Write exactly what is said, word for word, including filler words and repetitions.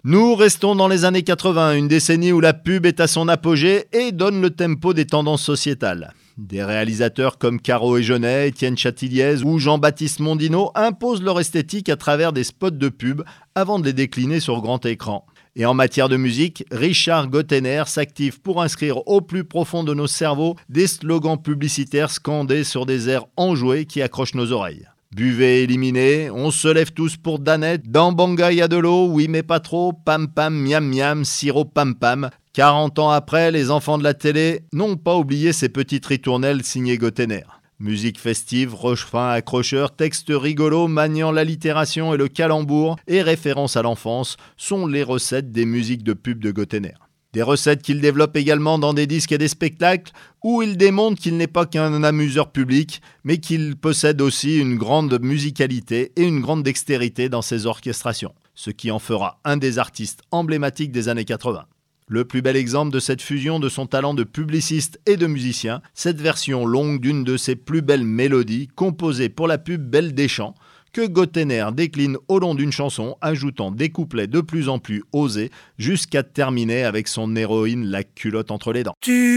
Nous restons dans les années quatre-vingts, une décennie où la pub est à son apogée et donne le tempo des tendances sociétales. Des réalisateurs comme Caro et Jeunet, Étienne Chatiliez ou Jean-Baptiste Mondino imposent leur esthétique à travers des spots de pub avant de les décliner sur grand écran. Et en matière de musique, Richard Gottener s'active pour inscrire au plus profond de nos cerveaux des slogans publicitaires scandés sur des airs enjoués qui accrochent nos oreilles. Buvez, éliminez, on se lève tous pour Danette, dans Banga y a de l'eau, oui mais pas trop, pam pam, miam miam, sirop pam pam. quarante ans après, les enfants de la télé n'ont pas oublié ces petites ritournelles signées Gottener. Musique festive, refrain accrocheur, texte rigolo, maniant l'allitération et le calembour et référence à l'enfance sont les recettes des musiques de pub de Gottener. Des recettes qu'il développe également dans des disques et des spectacles où il démontre qu'il n'est pas qu'un amuseur public, mais qu'il possède aussi une grande musicalité et une grande dextérité dans ses orchestrations, ce qui en fera un des artistes emblématiques des années quatre-vingts. Le plus bel exemple de cette fusion de son talent de publiciste et de musicien, cette version longue d'une de ses plus belles mélodies, composée pour la pub Belle des Champs, que Gottener décline au long d'une chanson, ajoutant des couplets de plus en plus osés, jusqu'à terminer avec son héroïne la culotte entre les dents. Tu